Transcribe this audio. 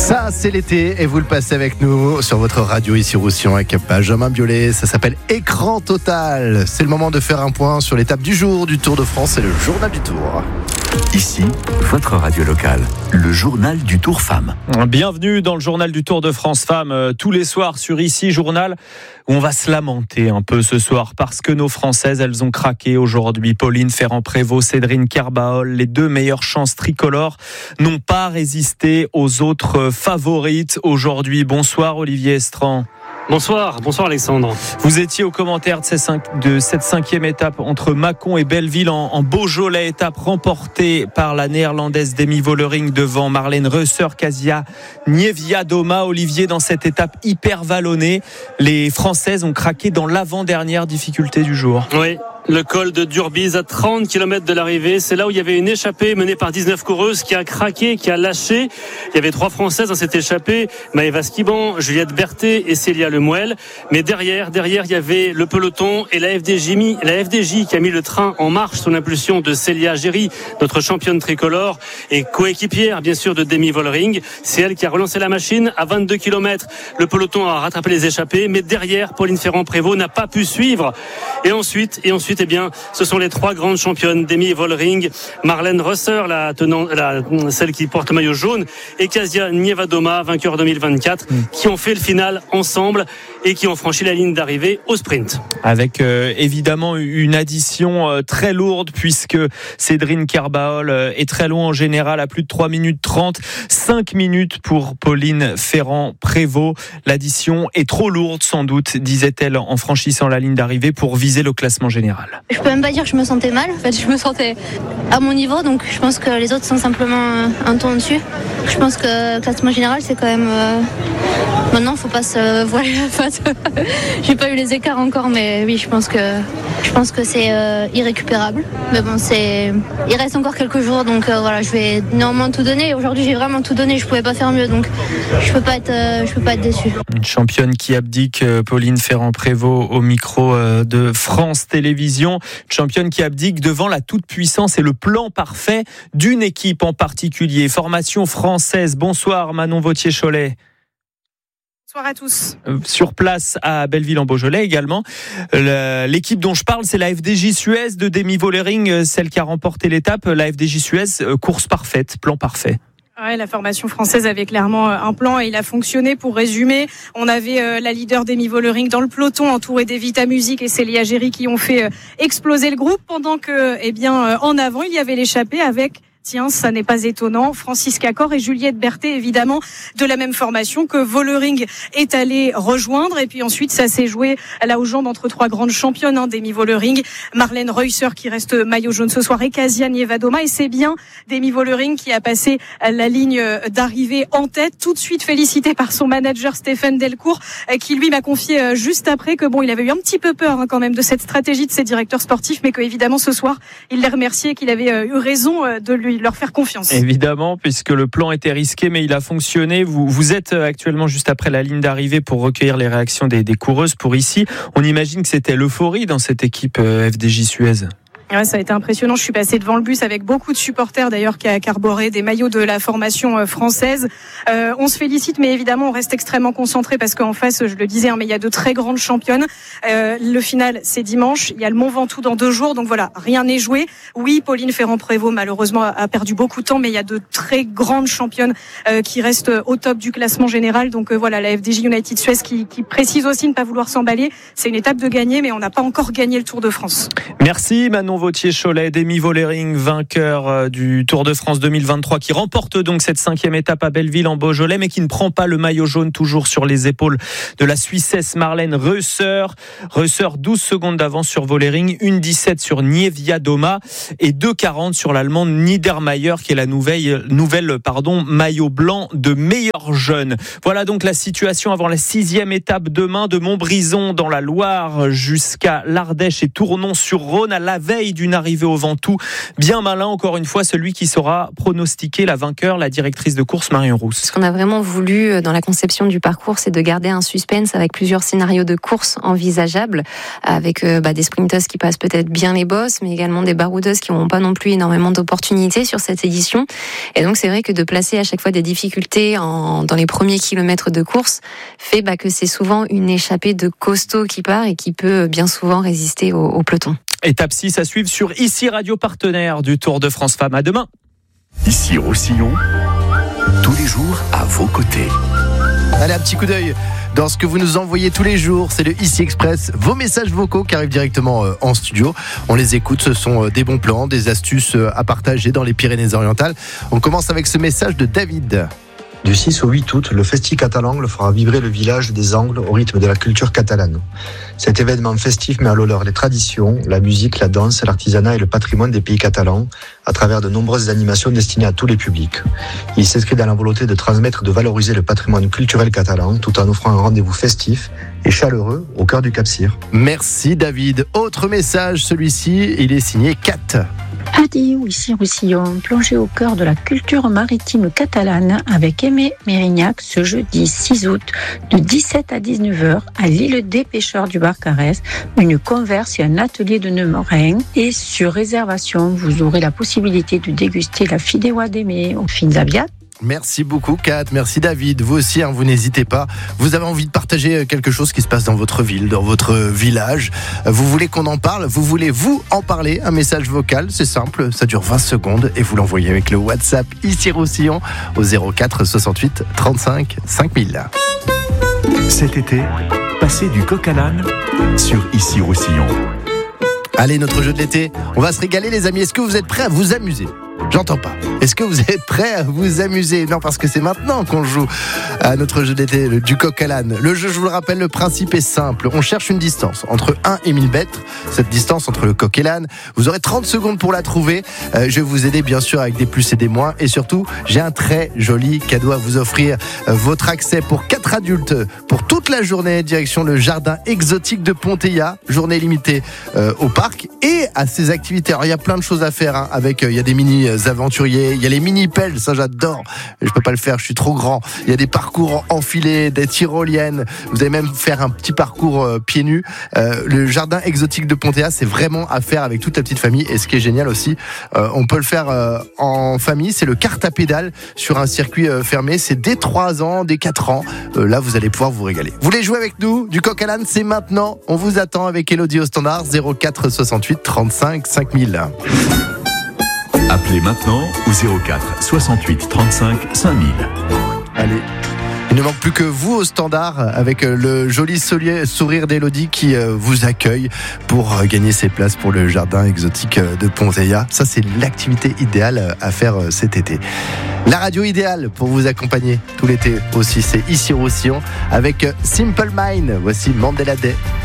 Ça, c'est l'été et vous le passez avec nous sur votre radio ici Roussillon avec Benjamin Biolay. Ça s'appelle Écran Total. C'est le moment de faire un point sur l'étape du jour du Tour de France et le journal du Tour. Ici, votre radio locale, le journal du Tour Femmes. Bienvenue dans le journal du Tour de France Femmes, tous les soirs sur Ici Journal, où on va se lamenter un peu ce soir parce que nos Françaises, elles ont craqué aujourd'hui. Pauline Ferrand-Prévot, Cédrine Kerbaol, les deux meilleures chances tricolores, n'ont pas résisté aux autres favorites aujourd'hui. Bonsoir Olivier Estran. Bonsoir Alexandre. Vous étiez au commentaire de cette cinquième étape entre Mâcon et Belleville en Beaujolais, étape remportée par la néerlandaise Demi Vollering devant Marlène Reusser, Kasia Niewiadoma. Olivier, dans cette étape hyper vallonnée, les Françaises ont craqué dans l'avant-dernière difficulté du jour. Oui. Le col de Durbise à 30 km de l'arrivée, c'est là où il y avait une échappée menée par 19 coureuses qui a craqué, qui a lâché. Il y avait 3 Françaises dans cette échappée, Maëva Skiban, Juliette Berthet et Célia Lemuel. Mais derrière, il y avait le peloton et la FDJ qui a mis le train en marche sous l'impulsion de Célia Géry, notre championne tricolore et coéquipière bien sûr de Demi Vollering. C'est elle qui a relancé la machine à 22 km. Le peloton a rattrapé les échappées, mais derrière, Pauline Ferrand-Prévot n'a pas pu suivre. Et ensuite, eh bien, ce sont les 3 grandes championnes, Demi Vollering, Marlène Reusser, celle qui porte le maillot jaune, et Kasia Niewiadoma, vainqueur 2024, qui ont fait le final ensemble et qui ont franchi la ligne d'arrivée au sprint. Avec évidemment une addition très lourde puisque Cédrine Kerbaol est très loin en général à plus de 3 minutes 30, 5 minutes pour Pauline Ferrand-Prévôt. L'addition est trop lourde sans doute, disait-elle en franchissant la ligne d'arrivée pour viser le classement général. Je peux même pas dire que je me sentais mal, en fait je me sentais à mon niveau, donc je pense que les autres sont simplement un ton au-dessus. Je pense que le classement général c'est quand même... Maintenant faut pas se voiler la face. J'ai pas eu les écarts encore, mais oui je pense que c'est irrécupérable. Mais bon, il reste encore quelques jours, donc voilà, je vais néanmoins tout donner. Aujourd'hui j'ai vraiment tout donné, je pouvais pas faire mieux, donc je peux pas être déçu. Une championne qui abdique, Pauline Ferrand-Prévôt au micro de France Télévisions. Une championne qui abdique devant la toute-puissance et le plan parfait d'une équipe en particulier. Formation française. Bonsoir Manon Vauthier-Cholet. Bonsoir à tous. Sur place à Belleville en Beaujolais également. L'équipe dont je parle, c'est la FDJ Suez de Demi Vollering, celle qui a remporté l'étape. La FDJ Suez, course parfaite, plan parfait. Ouais, la formation française avait clairement un plan et il a fonctionné. Pour résumer, on avait la leader Demi Vollering dans le peloton, entourée d'Evita Music et Célia Géry qui ont fait exploser le groupe, pendant que, en avant, il y avait l'échappée avec... Tiens, ça n'est pas étonnant. Francisca Cor et Juliette Berthet, évidemment, de la même formation que Vollering est allé rejoindre. Et puis ensuite, ça s'est joué là aux jambes entre 3 grandes championnes, Demi Vollering, Marlène Reusser qui reste maillot jaune ce soir et Kasia Niewiadoma. Et c'est bien Demi Vollering qui a passé la ligne d'arrivée en tête, tout de suite félicité par son manager Stéphane Delcourt, qui lui m'a confié juste après que il avait eu un petit peu peur quand même de cette stratégie de ses directeurs sportifs, mais que évidemment ce soir, il les remerciait et qu'il avait eu raison de leur faire confiance. Évidemment, puisque le plan était risqué, mais il a fonctionné. Vous êtes actuellement juste après la ligne d'arrivée pour recueillir les réactions des coureuses pour ici. On imagine que c'était l'euphorie dans cette équipe FDJ Suez. Ouais, ça a été impressionnant. Je suis passée devant le bus avec beaucoup de supporters d'ailleurs qui arbораient des maillots de la formation française. On se félicite, mais évidemment on reste extrêmement concentré parce qu'en face, je le disais, mais il y a de très grandes championnes. Le final, c'est dimanche. Il y a le Mont Ventoux dans 2 jours, donc voilà, rien n'est joué. Oui, Pauline Ferrand-Prévot malheureusement a perdu beaucoup de temps, mais il y a de très grandes championnes qui restent au top du classement général. Donc voilà, la FDJ United Suez qui précise aussi ne pas vouloir s'emballer. C'est une étape de gagner, mais on n'a pas encore gagné le Tour de France. Merci Manon Vauthier-Cholet. Demi Vollering, vainqueur du Tour de France 2023, qui remporte donc cette 5e étape à Belleville en Beaujolais, mais qui ne prend pas le maillot jaune, toujours sur les épaules de la Suissesse Marlène Reusser. Reusser, 12 secondes d'avance sur Vollering, 1,17 sur Niewiadoma et 2,40 sur l'Allemande Niedermayer, qui est la nouvelle maillot blanc de meilleur jeune. Voilà donc la situation avant la 6e étape demain, de Montbrison dans la Loire jusqu'à l'Ardèche et Tournon-sur-Rhône, à la veille veille d'une arrivée au Ventoux. Bien malin, encore une fois, celui qui saura pronostiquer la vainqueur, la directrice de course Marion Rousse. Ce qu'on a vraiment voulu dans la conception du parcours, c'est de garder un suspense avec plusieurs scénarios de course envisageables, avec des sprinteuses qui passent peut-être bien les bosses, mais également des baroudeuses qui n'ont pas non plus énormément d'opportunités sur cette édition. Et donc c'est vrai que de placer à chaque fois des difficultés dans les premiers kilomètres de course fait que c'est souvent une échappée de costaud qui part et qui peut bien souvent résister au peloton. Étape 6 à suivre sur ICI Radio, partenaire du Tour de France Femmes. À demain. Ici Roussillon, tous les jours à vos côtés. Allez, un petit coup d'œil dans ce que vous nous envoyez tous les jours. C'est le ICI Express, vos messages vocaux qui arrivent directement en studio. On les écoute, ce sont des bons plans, des astuces à partager dans les Pyrénées-Orientales. On commence avec ce message de David. Du 6 au 8 août, le Festi Catalan fera vibrer le village des Angles au rythme de la culture catalane. Cet événement festif met à l'honneur les traditions, la musique, la danse, l'artisanat et le patrimoine des pays catalans à travers de nombreuses animations destinées à tous les publics. Il s'inscrit dans la volonté de transmettre et de valoriser le patrimoine culturel catalan tout en offrant un rendez-vous festif et chaleureux au cœur du Cap-Cyr. Merci David. Autre message, celui-ci, il est signé Kat. Adieu, ici Roussillon, plongé au cœur de la culture maritime catalane avec Aimé Mérignac ce jeudi 6 août de 17 à 19h à l'île des pêcheurs du Barcarès, une converse et un atelier de neumorin. Et sur réservation, vous aurez la possibilité de déguster la fideuà d'Aimé aux fines aviates. Merci beaucoup Kat, merci David. Vous aussi, vous n'hésitez pas. Vous avez envie de partager quelque chose qui se passe dans votre ville, dans votre village. Vous voulez qu'on en parle, vous voulez vous en parler. Un message vocal, c'est simple, ça dure 20 secondes et vous l'envoyez avec le WhatsApp ICI Roussillon au 04 68 35 5000. Cet été, passez du coq à l'âne sur ICI Roussillon. Allez, notre jeu de l'été, on va se régaler les amis. Est-ce que vous êtes prêts à vous amuser ? J'entends pas. Est-ce que vous êtes prêts à vous amuser ? Non, parce que c'est maintenant qu'on joue à notre jeu d'été, du coq à l'âne. Le jeu, je vous le rappelle, le principe est simple. On cherche une distance entre 1 et 1000 mètres. Cette distance entre le coq et l'âne, vous aurez 30 secondes pour la trouver. Je vais vous aider, bien sûr, avec des plus et des moins. Et surtout, j'ai un très joli cadeau à vous offrir. Votre accès pour 4 adultes pour toute la journée, direction le jardin exotique de Ponteilla. Journée limitée au parc et à ses activités. Alors, il y a plein de choses à faire, avec, il y a des mini aventuriers, il y a les mini-pelles, ça j'adore, je peux pas le faire, je suis trop grand. Il y a des parcours enfilés, des tyroliennes, vous allez même faire un petit parcours pieds nus. Le jardin exotique de Ponteilla, c'est vraiment à faire avec toute la petite famille. Et ce qui est génial aussi, on peut le faire en famille, c'est le kart à pédales sur un circuit fermé, c'est dès 3 ans, dès 4 ans. Là vous allez pouvoir vous régaler. Vous voulez jouer avec nous du coq à l'âne, c'est maintenant, on vous attend avec Elodie au standard 04 68 35 5000. Appelez maintenant au 04 68 35 5000. Allez, il ne manque plus que vous au standard avec le joli sourire d'Elodie qui vous accueille pour gagner ses places pour le jardin exotique de Ponteilla. Ça, c'est l'activité idéale à faire cet été. La radio idéale pour vous accompagner tout l'été aussi, c'est ICI Roussillon avec Simple Mind. Voici Mandela Day.